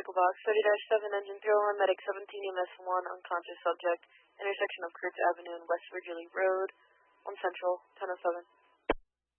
medical box, 30-7, engine 301, medic 17, EMS 1, unconscious subject, intersection of Kurtz Avenue and West Virginia Road, 1 Central, 10:07.